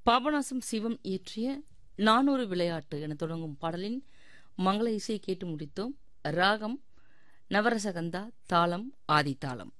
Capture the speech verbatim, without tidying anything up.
பாபநாசம் சிவம் இயற்றிய நானூறு விளையாட்டு என தொடங்கும் பாடலின் மங்கள இசையை கேட்டு முடித்தோம். ராகம் நவரசகந்தா, தாளம் ஆதிதாளம்.